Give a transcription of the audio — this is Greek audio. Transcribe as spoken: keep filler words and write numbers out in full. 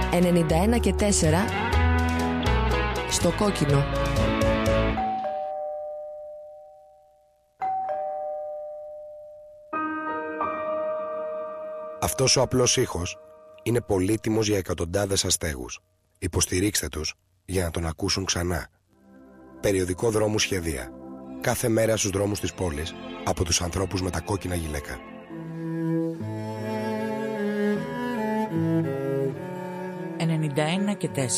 ενενήντα ένα και τέσσερα στο κόκκινο. Αυτός ο απλός ήχος είναι πολύτιμος για εκατοντάδες αστέγους. Υποστηρίξτε τους για να τον ακούσουν ξανά. Περιοδικό Δρόμου Σχεδία. Κάθε μέρα στους δρόμους της πόλης από τους ανθρώπους με τα κόκκινα γυλαίκα. ενενήντα ένα και τέσσερα